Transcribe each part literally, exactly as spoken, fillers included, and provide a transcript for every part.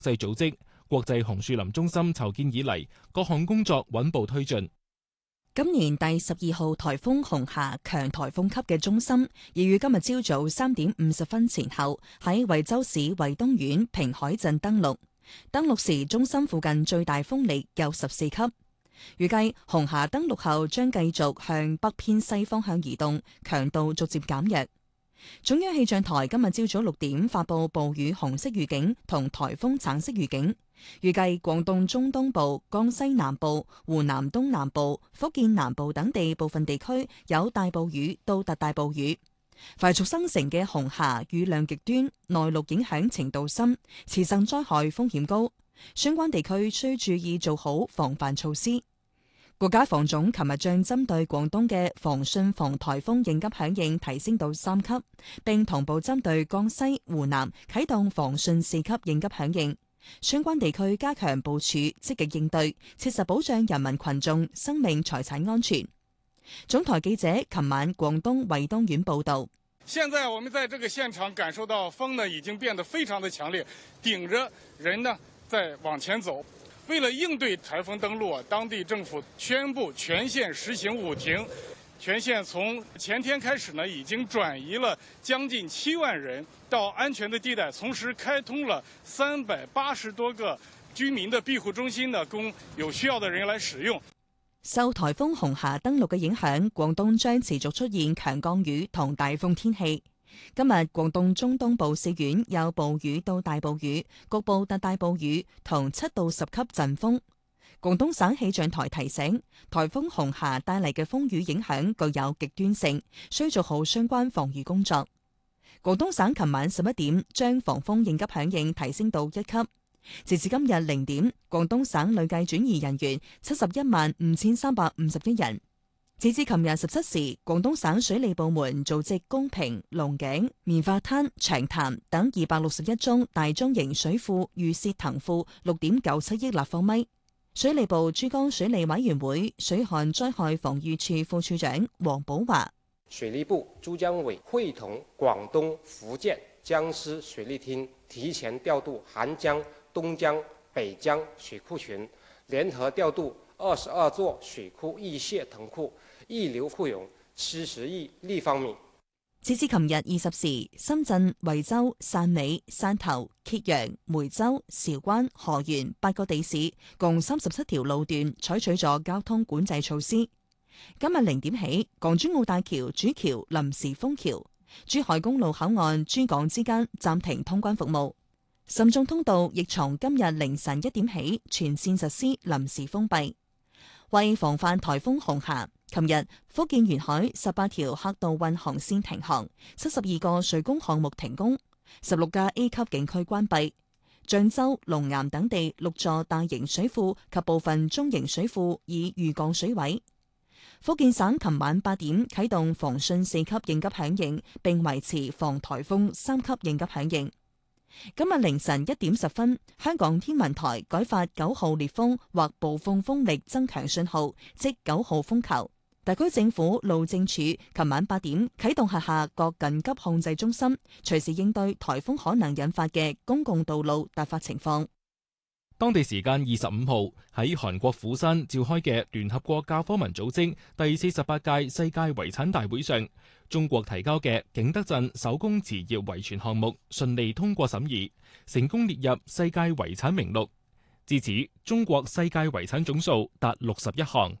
際組織、國際紅樹林中心籌建以嚟，各項工作穩步推進。 今年第十二號颱風紅霞強颱風級嘅中心，已於今日朝早三點五十分前後喺惠州市惠東縣平海鎮登陸。登陸時，中心附近最大風力有十四級。預計紅霞登陸後將繼續向北偏西方向移動，強度逐漸減弱。中央氣象台今日朝早六點發佈暴雨紅色預警同颱風橙色預警，預計廣東中東部、江西南部、湖南東南部、福建南部等地部分地區有大暴雨到特大暴雨。快速生成嘅紅霞雨量極端，內陸影響程度深，次生災害風險高，相關地區需注意做好防範措施。國家防總琴日將針對廣東嘅防汛防颱風應急響應提升到三級，並同步針對江西、湖南啟動防汛四級應急響應。相關地區加強部署，積極應對，切實保障人民群眾生命財產安全。總台記者琴晚廣東惠東縣報道。 現在我們在這個現場感受到風呢已經變得非常的強烈，頂着人呢在往前走。為了應對颱風登陸，當地政府宣布全縣實行五停。全縣從前天開始呢，已經轉移了將近七萬人到安全的地帶，同時開通了三百八十多個居民的庇護中心呢，供有需要的人來使用。 受颱風紅霞登陸嘅影響，廣東將持續出現強降雨同大風天氣。今日廣東中東部四縣有暴雨到大暴雨，局部特大暴雨同七到十級陣風。廣東省氣象台提醒，颱風紅霞帶嚟嘅風雨影響具有極端性，需做好相關防禦工作。廣東省琴晚十一點將防風應急響應提升到一級。截至今日零點，廣東省累計轉移人員七十一萬五千三百五十一人。截至琴日十七時，廣東省水利部門組織公平、龍井、棉花灘、長潭等二百六十一宗大中型水庫預泄騰庫六點九七億立方米。水利部珠江水利委員會水旱災害防禦處副處長黃寶華： 水利部珠江委會同廣東、福建、江西水利廳提前調度涵江、東江、北江水庫群，聯合調度二十二座水庫預泄騰庫，溢流庫容七十億立方米。 截至琴日二十時，深圳、惠州、汕尾、汕頭、揭陽、梅州、韶關、河源八個地市共三十七條路段採取咗交通管制措施。今日零點起，港珠澳大橋主橋臨時封橋，珠海公路口岸珠港之間暫停通關服務。深中通道亦從今日凌晨一點起全線實施臨時封閉。為防範颱風紅霞，琴日福建沿海十八條客渡運航線停航，七十二個水工項目停工，十六家 A 級景區關閉。漳州、龍岩等地六座大型水庫及部分中型水庫已預降水位。福建省琴晚八點啟動防汛四級應急響應，並維持防颱風三級應急響應。今日凌晨一點十分，香港天文台改發九號烈風或暴風風力增強信號，即九號風球。特區政府路政署琴晚八點啟動轄下各緊急控制中心，隨時應對颱風可能引發嘅公共道路突發情況。 當地時間二十五號喺韓國釜山召開嘅聯合國教科文組織第四十八屆世界遺產大會上，中國提交嘅景德鎮手工瓷業遺存項目順利通過審議，成功列入世界遺產名錄。至此，中國世界遺產總數達六十一項。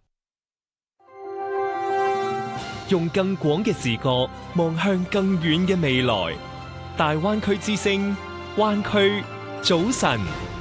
用更廣嘅視角望向更遠嘅未來，大灣區之聲，灣區早晨。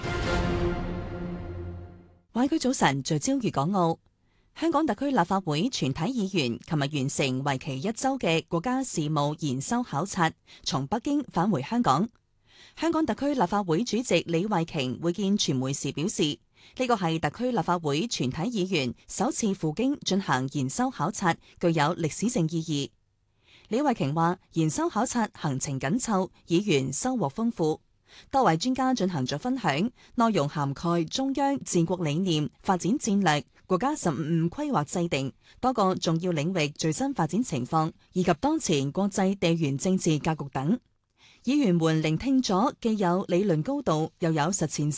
灣區早晨聚焦粵港澳。香港特區立法會全體議員琴日完成為期一周嘅國家事務研修考察，從北京返回香港。香港特區立法會主席李慧瓊會見傳媒時表示，呢個係特區立法會全體議員首次赴京進行研修考察，具有歷史性意義。李慧瓊話，研修考察行程緊湊，議員收穫豐富。多位專家進行咗分享，內容涵蓋中央治國理念、發展戰略、國家十五五規劃制定、多個重要領域最新發展情況，以及當前國際地緣政治格局等。 議員們聆聽咗既有理論高度，又有實踐